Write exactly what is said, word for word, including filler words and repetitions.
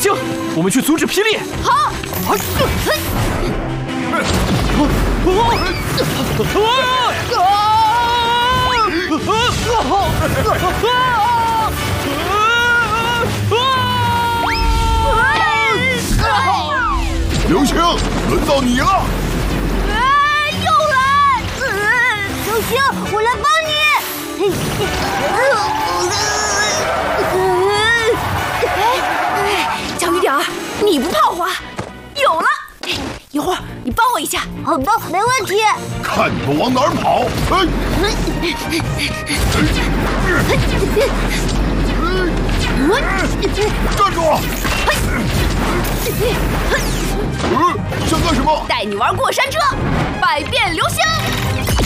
星，我们去阻止霹雳。 好。 啊！ 流星，轮到你了！ 啊！又来！流星，我来帮你。哎，小雨点儿，你不怕滑？有了！一会儿你帮我一下。好的，没问题。 看你们往哪儿跑！哎！站住！呃，想干什么？ 带你玩过山车，百变流星。